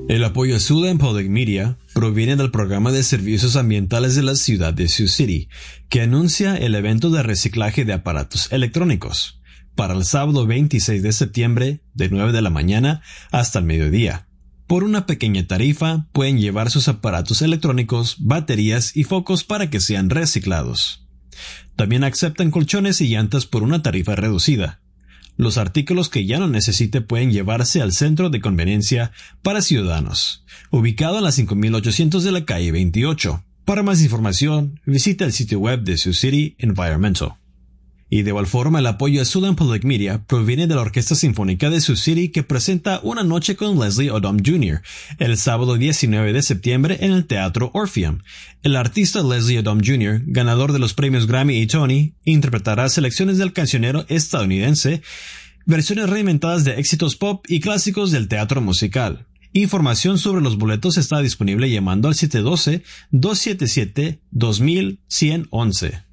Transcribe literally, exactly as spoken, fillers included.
El apoyo a Siouxland Public Media proviene del programa de servicios ambientales de la ciudad de Sioux City, que anuncia el evento de reciclaje de aparatos electrónicos para el sábado veintiséis de septiembre de nueve de la mañana hasta el mediodía. Por una pequeña tarifa pueden llevar sus aparatos electrónicos, baterías y focos para que sean reciclados. También aceptan colchones y llantas por una tarifa reducida. Los artículos que ya no necesite pueden llevarse al Centro de Conveniencia para Ciudadanos, ubicado en la cinco mil ochocientos de la calle veintiocho. Para más información, visita el sitio web de Sioux City Environmental. Y de igual forma, el apoyo a Siouxland Public Media proviene de la Orquesta Sinfónica de Sioux City, que presenta Una Noche con Leslie Odom junior el sábado diecinueve de septiembre en el Teatro Orpheum. El artista Leslie Odom junior, ganador de los premios Grammy y Tony, interpretará selecciones del cancionero estadounidense, versiones reinventadas de éxitos pop y clásicos del teatro musical. Información sobre los boletos está disponible llamando al siete uno dos, dos siete siete, dos mil ciento once.